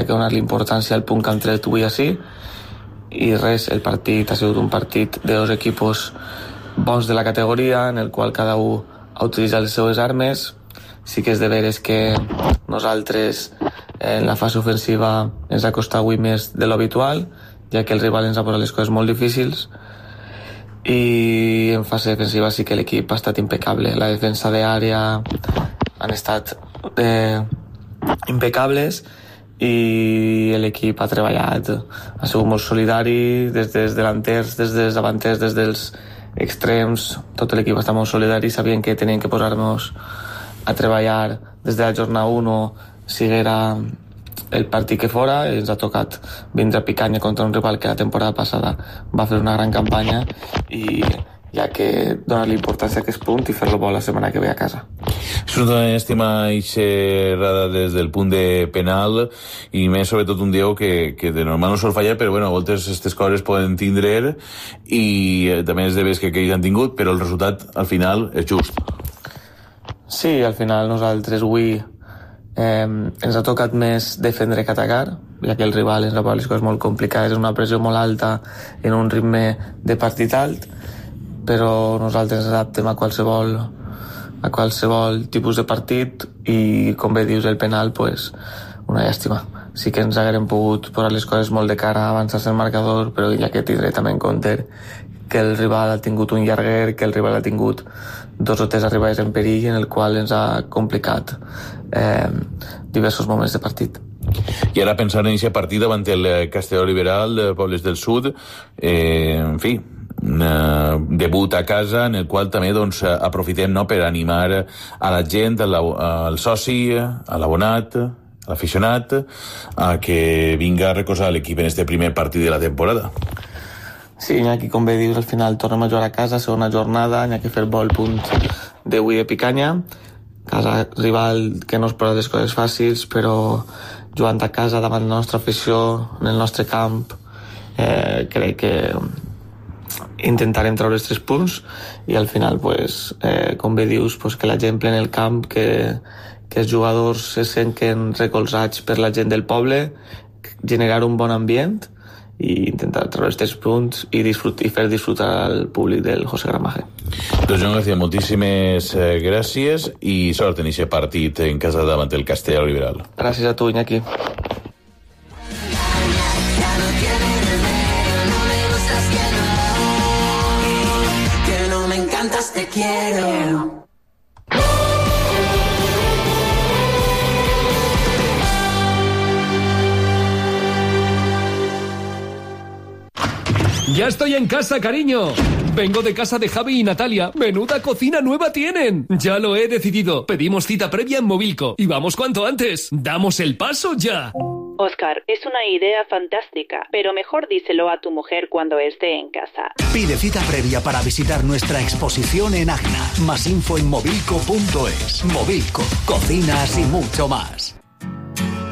que donar-li importància al punt que han tret avui així. I res, el partit ha sigut un partit de dos equipos bons de la categoria, en el qual cada un ha utilitzat les seues armes. Sí que és de veres que nosaltres en la fase ofensiva ens ha costat avui més de l'habitual, ja que el rival ens ha posat les coses molt difícils, i en fase defensiva sí que l'equip ha estat impecable. La defensa d'àrea han estat impecables i l'equip ha treballat, ha sigut molt solidari, des dels delanters, des dels davanters, des dels extrems. Tot l'equip està molt solidari, sabien que tenien que posar-nos a treballar des de la jornada 1, siguera el partit que fora. Ens ha tocat vindre a Picanya contra un rival que la temporada passada va fer una gran campanya, i ja que donar-li importància a aquest punt i fer-lo bo la setmana que ve a casa. És una llàstima xerrada des del punt de penal, i més sobretot un Diego que de normal no sol fallar, però bueno, a voltes aquestes coses poden tindre, i també és de veres que ells han tingut, però el resultat al final és just. Sí, al final nosaltres avui ens ha tocat més defendre que atacar, ja que el rival ens ha posat les coses molt complicades, una pressió molt alta en un ritme de partit alt, però nosaltres ens adaptem a qualsevol tipus de partit, i com bé dius, el penal, pues, una llàstima. Sí que ens haguem pogut posar les coses molt de cara, avançar-se el marcador, però ja que tindré també en compte que el rival ha tingut un llarguer, que el rival ha tingut 2 o 3 arribades en perill, en el qual ens ha complicat diversos moments de partit. I ara pensant en aquest partit davant el Castelló Liberal de Pobles del Sud, en fi, debut a casa, en el qual també doncs, aprofitem, no, per animar a la gent, al soci, a l'abonat, a l'aficionat, a que vinga a recolzar l'equip en este primer partit de la temporada. Sí, Iñaki, com bé dius, al final tornem a jugar a casa, segona jornada, n'hi ha que fer bo el punt d'avui de Picanya, casa rival que no es posa les coses fàcils, però jugant a casa davant la nostra afició, en el nostre camp, crec que intentarem treure els 3 punts, i al final, pues, com bé dius, pues, que la gent pleni el camp, que els jugadors se senten recolzats per la gent del poble, generar un bon ambient i intentar treure els 3 punts i fer disfrutar al públic del José Gramaje. Doncs Joan García, moltíssimes gràcies i sort en aquest partit en casa davant el Castelló Liberal. Gràcies a tu, Iñaki. Te quiero. Ya estoy en casa, cariño. Vengo de casa de Javi y Natalia. ¡Menuda cocina nueva tienen! Ya lo he decidido. Pedimos cita previa en Movilco. Y vamos cuanto antes. ¡Damos el paso ya! Oscar, es una idea fantástica, pero mejor díselo a tu mujer cuando esté en casa. Pide cita previa para visitar nuestra exposición en Agna. Más info en movilco.es. Movilco, cocinas y mucho más.